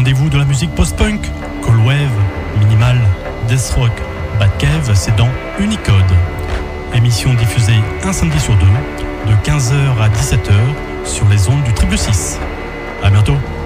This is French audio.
rendez-vous de la musique post-punk, cold wave, minimal, death rock, bad cave, c'est dans Unicode. Émission diffusée un samedi sur deux, de 15h à 17h, sur les ondes du 666. À bientôt.